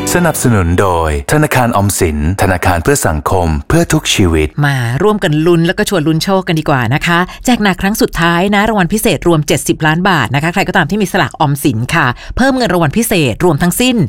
สนับสนุนโดยธนาคารออมสินธนาคารเพื่อสังคมเพื่อทุกชีวิตมาร่วมกันลุ้นแล้วก็ชวนลุ้นโชคกันดีกว่านะคะแจกหนักครั้งสุดท้ายนะรางวัลพิเศษรวม70ล้านบาทนะคะใครก็ตามที่มีสลากออมสินค่ะเพิ่มเงินรางวัลพิเศษรวมทั้งสิ้น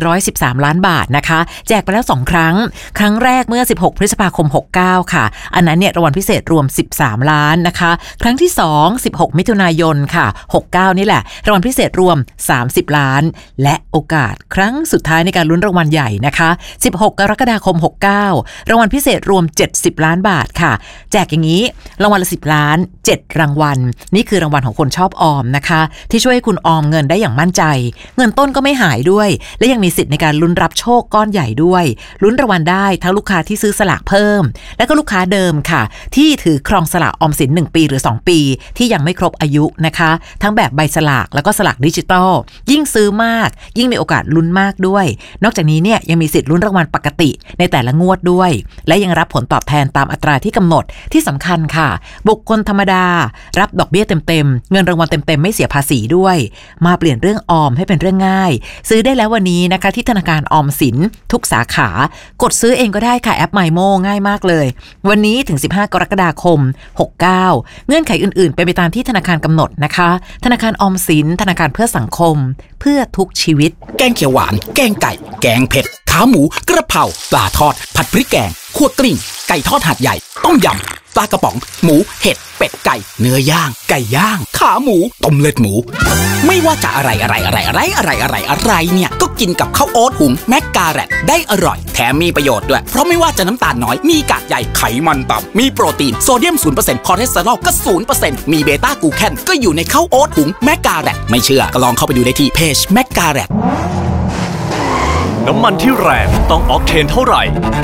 113ล้านบาทนะคะแจกไปแล้ว2ครั้งครั้งแรกเมื่อ16พฤษภาคม69ค่ะอันนั้นเนี่ยรางวัลพิเศษรวม13ล้านนะคะครั้งที่2 16มิถุนายนค่ะ69นี่แหละรางวัลพิเศษรวม30ล้านและโอกาสครั้งสุดท้ายในการลุ้นรางวัลใหญ่นะคะ16กรกฎาคม69รางวัลพิเศษรวม70ล้านบาทค่ะแจกอย่างนี้รางวัลละ10ล้าน7รางวัลนี่คือรางวัลของคนชอบออมนะคะที่ช่วยให้คุณออมเงินได้อย่างมั่นใจเงินต้นก็ไม่หายด้วยและยังมีสิทธิ์ในการลุ้นรับโชคก้อนใหญ่ด้วยลุ้นรางวัลได้ทั้งลูกค้าที่ซื้อสลากเพิ่มและก็ลูกค้าเดิมค่ะที่ถือครองสลากออมสิน1ปีหรือ2ปีที่ยังไม่ครบอายุนะคะทั้งแบบใบสลากแล้วก็สลากดิจิตอลยิ่งซื้อมากยิ่งมีโอกาสลุ้นมากด้วยนอกจากนี้เนี่ยยังมีสิทธิ์ลุ้นรางวัลปกติในแต่ละงวดด้วยและยังรับผลตอบแทนตามอัตราที่กำหนดที่สำคัญค่ะบุคคลธรรมดารับดอกเบี้ยเต็มๆเงินรางวัลเต็มๆไม่เสียภาษีด้วยมาเปลี่ยนเรื่องออมให้เป็นเรื่องง่ายซื้อได้แล้ววันนี้นะคะที่ธนาคารออมสินทุกสาขากดซื้อเองก็ได้ค่ะแอป MyMo ง่ายมากเลยวันนี้ถึง15กรกฎาคม69เงื่อนไขอื่นๆเป็นไปตามที่ธนาคารกำหนดนะคะธนาคารออมสินธนาคารเพื่อสังคมเพื่อทุกชีวิตแกงเขียวหวานแกงไก่แกงเผ็ดขาหมูกระเพราปลาทอดผัดพริกแกงคั่วกลิ้งไก่ทอดหาดใหญ่ต้มยำปลากระป๋องหมูเห็ดเป็ดไก่เนื้อย่างไก่ย่างขาหมูต้มเลือดหมูไม่ว่าจะอะไรเนี่ยก็กินกับข้าวโอ๊ตหุงแมกกาแรตได้อร่อยแถมมีประโยชน์ด้วยเพราะไม่ว่าจะน้ำตาลน้อยมีกากใยไขมันต่ำมีโปรตีนโซเดียม 0% คอเลสเตอรอลก็ 0% มีเบต้ากลูแคนก็อยู่ในข้าวโอ๊ตหุงแมกกาแรตไม่เชื่อก็ลองเข้าไปดูได้ที่เพจแมกกาแรตน้ำมันที่แรงต้องออกเทนเท่าไหร่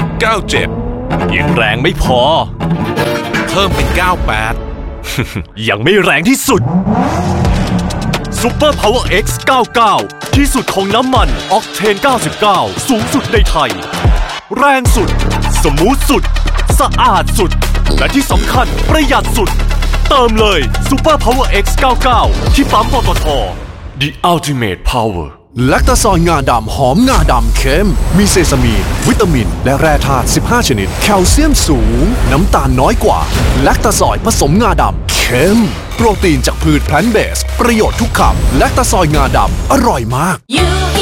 97ยังแรงไม่พอเพิ่มเป็น98ยังไม่แรงที่สุด Super Power X 99ที่สุดของน้ำมันออกเทน99สูงสุดในไทยแรงสุดสมูทสุดสะอาดสุดและที่สำคัญประหยัดสุดเติมเลย Super Power X 99ที่ปั๊มปตท. The Ultimate Power แลคตาซอยงาดำหอมงาดำเค็มมีเซซามีนวิตามินและแร่ธาตุ15ชนิดแคลเซียมสูงน้ำตาลน้อยกว่าแลคตาซอยผสมงาดำเค็มโปรตีนจากพืชแพลนต์เบสประโยชน์ทุกคำแลคตาซอยงาดำอร่อยมาก